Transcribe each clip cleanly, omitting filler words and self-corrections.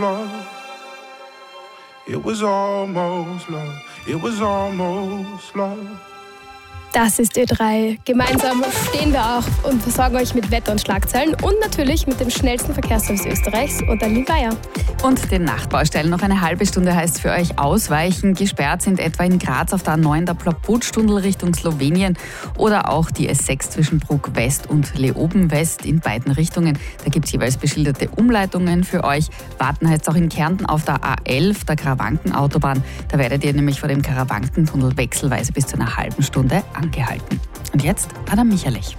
It was almost love. It was almost love. Das ist Ö3. Gemeinsam stehen wir auch und versorgen euch mit Wetter und Schlagzeilen und natürlich mit dem schnellsten Verkehrsservice Österreichs und Aline Bayer. Und den Nachtbaustellen noch eine halbe Stunde heißt für euch ausweichen. Gesperrt sind etwa in Graz auf der A9 der Plaputstunnel Richtung Slowenien oder auch die S6 zwischen Bruck West und Leoben West in beiden Richtungen. Da gibt es jeweils beschilderte Umleitungen für euch. Warten heißt es auch in Kärnten auf der A11, der Karawankenautobahn. Da werdet ihr nämlich vor dem Karawankentunnel wechselweise bis zu einer halben Stunde angehalten. Und jetzt Adam Michalich.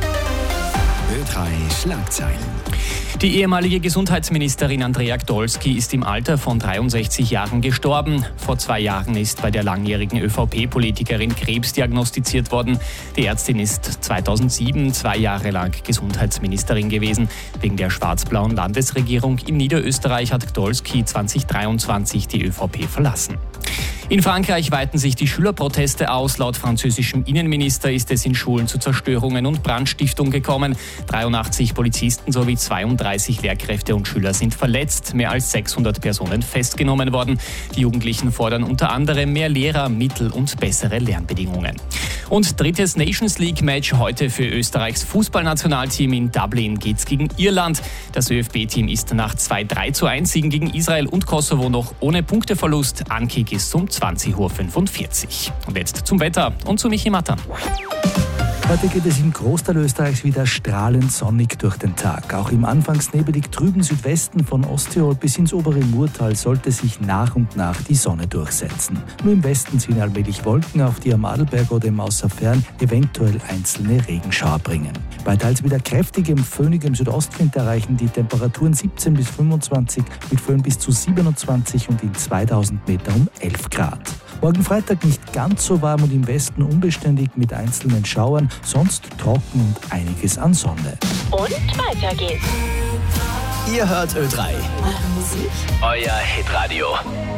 Ö3 Schlagzeilen. Die ehemalige Gesundheitsministerin Andrea Gdolski ist im Alter von 63 Jahren gestorben. Vor 2 Jahren ist bei der langjährigen ÖVP-Politikerin Krebs diagnostiziert worden. Die Ärztin ist 2007 2 Jahre lang Gesundheitsministerin gewesen. Wegen der schwarz-blauen Landesregierung in Niederösterreich hat Gdolski 2023 die ÖVP verlassen. In Frankreich weiten sich die Schülerproteste aus. Laut französischem Innenminister ist es in Schulen zu Zerstörungen und Brandstiftung gekommen. 83 Polizisten sowie 32 Lehrkräfte und Schüler sind verletzt. Mehr als 600 Personen festgenommen worden. Die Jugendlichen fordern unter anderem mehr Lehrer, Mittel und bessere Lernbedingungen. Und drittes Nations League-Match heute für Österreichs Fußballnationalteam. In Dublin geht's gegen Irland. Das ÖFB-Team ist nach 2-3-1 Siegen gegen Israel und Kosovo noch ohne Punkteverlust. Ankick ist um 20:45 Uhr. Und jetzt zum Wetter und zu Michi Mattern. Heute geht es im Großteil Österreichs wieder strahlend sonnig durch den Tag. Auch im anfangs nebelig trüben Südwesten von Osttirol bis ins obere Murtal sollte sich nach und nach die Sonne durchsetzen. Nur im Westen ziehen allmählich Wolken auf, die am Adelberg oder im Außerfern eventuell einzelne Regenschauer bringen. Bei teils wieder kräftigem, föhnigem Südostwind erreichen die Temperaturen 17 bis 25, mit Föhn bis zu 27 und in 2000 Meter um 11 Grad. Morgen Freitag nicht ganz so warm und im Westen unbeständig mit einzelnen Schauern, sonst trocken und einiges an Sonne. Und weiter geht's. Ihr hört Ö3. Eure Musik. Euer Hitradio.